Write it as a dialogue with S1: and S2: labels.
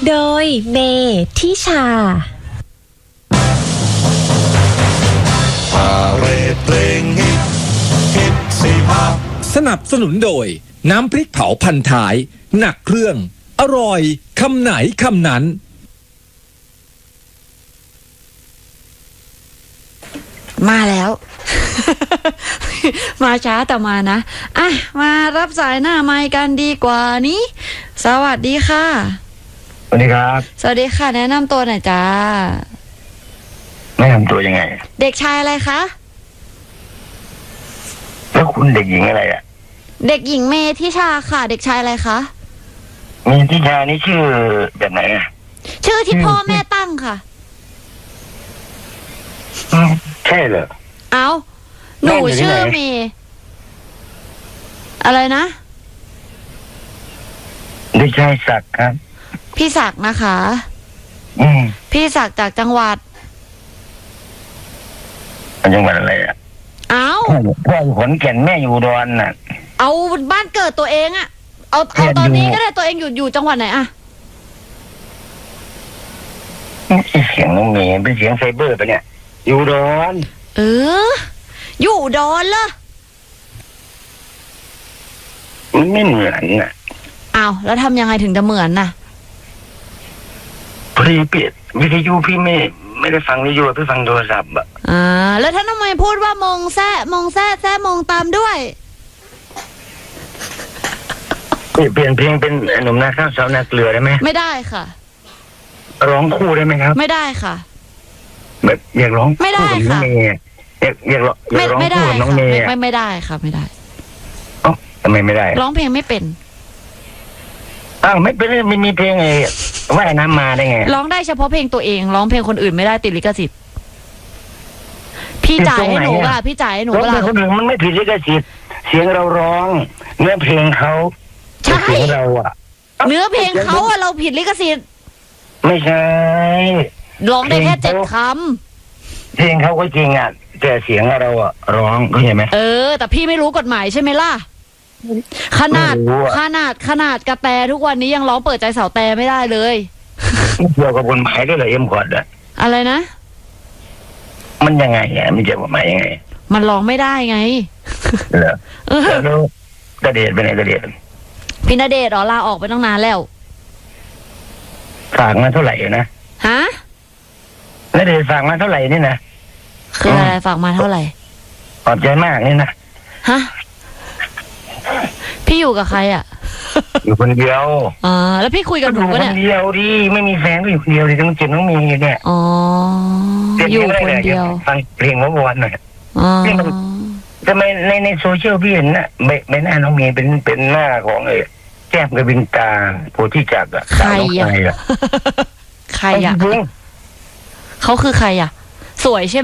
S1: โดยเมทิชา
S2: พาเรดเพลงฮิตสิฮะ
S3: สนับสนุนโดยน้ำพริกเผาพันท้ายหนักเครื่องอร่อยคำไหนคำนั้น
S4: มาแล้ว มาช้าแต่มานะอ่ะมารับสายหน้าไมค์กันดีกว่านี้สวัสดีค่ะ
S5: สวัสดีครับ
S4: สวัสดีค่ะแนะนำตัวหน่อยจ้า
S5: แนะนำตัวยังไง
S4: เด็กชายอะไรคะ
S5: แล้วคุณเด็กหญิงอะไรอ่ะ
S4: เด็กหญิงเมทิชาค่ะเด็กชายอะไรคะ
S5: เมทิชานี่ชื่อแบบไหนอ่ะ
S4: ชื่อที่พ่อแม่ตั้งค่ะ
S5: ใช่เหรอ
S4: เอาหนูชื่อเมอะไรนะ
S5: เด็กชายศักดิ์ครับ
S4: พี่ศักดิ์นะคะพี่ศักดิ์จากจังหวัด
S5: จังหวัดอะไรอ่ะ
S4: เอา
S5: พ่ออยู่ขอนแก่นแม่อยู่อุดรน่ะ
S4: เอาบ้านเกิดตัวเองอะเอาตอนนี้ก็ได้ตัวเองอยู่จังหวัดไหนอะ
S5: เสียงน้องเมย์เป็นเสียงไซเบอร์ปะเนี่ยอยู่อุดร
S4: อยู่อุดรเหรอ
S5: มันไม่เหมือนน่ะ
S4: อ้าวแล้วทำยังไงถึงจะเหมือนน่ะ
S5: พอดีเปลี่ยนวิทยุพี่ไม่ได้ฟังวิทยุพี่ฟังโทรศัพท์อ่ะ
S4: แล้วท่านทำไมพูดว่ามงแซ่มงตามด้วย
S5: เปลี่ยนเพลงเป็นหนุ่มนาข้าวสาวนาเกลือได้ไหม
S4: ไม่ได้ค่ะ
S5: ร้องคู่ได้ไหมครับ
S4: ไม่ได้ค่ะ
S5: แบบอยากร้อง
S4: ไม่ได้ค่ะ
S5: อยากร้องคู่กับน้องเมย์
S4: ไม่ได้ค่ะไม่ได้
S5: ทำไมไม่ได้
S4: ร้องเพลงไม่เป็น
S5: ไม่เป็นไม่มีเพลงไงว่ายน้ำมาได้ไง
S4: ร้องได้เฉพาะเพลงตัวเองร้องเพลงคนอื่นไม่ได้ติดลิขสิทธิ์พี่จ่ายให้หนูป่ะพี่จ่ายให้หนูป่ะ
S5: คนอื่นมันไม่ผิดลิขสิทธิ์เสียงเราร้องเนื้อเพลงเขา
S4: ใช่
S5: เสียงเราอ่ะ
S4: เนื้อเพลงเขาอะเราผิดลิขสิทธิ์
S5: ไม่ใช่
S4: ร้องได้แค่7 ค
S5: ำเพลงเขาก็จริงอ่ะแต่เสียงเราอ่ะร้องเข้าใจไหม
S4: แต่พี่ไม่รู้กฎหมายใช่ไหมล่ะขนาดกระแตทุกวันนี้ยังร้องเปิดใจสาวแต่ไม่ได้เลย
S5: เกี่ยวกับกฎหมายด้วยเหรอเอ็มคอร์ดอะ
S4: อะไรนะ
S5: มันยังไงอ่ะมันเกี่ยวกับกฎหมายยังไง
S4: มันร้องไม่ได้ไง
S5: เหรอแล้วณเดชน์ไปไหนณเดชน์
S4: พี่ณเดชน์ลาออกไปตั้งนานแล้ว
S5: ฝากมาเท่าไหร่นะ
S4: ฮะ
S5: ณเดชน์ฝากมาเท่าไหร่นี่นะ
S4: คืออะไรฝากมาเท่าไหร่
S5: ขอบใจมากนี่นะ
S4: ฮะพี่อยู่กับใครอ่ะ
S5: อยู่คนเดียว
S4: แล้วพี่คุยกับหนูก็เนี่ย
S5: คนเดียวดิไม่มีแฟนก็อยู่คนเดียวดิต้องเจ็บต้องมีเนี่ย
S4: อยู่คนเดียว
S5: ฟังเพลงเมื่อวานหน่อยนี่มันทำไมในโซเชียลพี่เห็นน่ะไม่หน้าน้องเมย์เป็นหน้าของแก้มกบินตาโพธิจักร
S4: ใครอ่ะใครอ่ะเขาคือใครอ่ะสวยใช่ไหม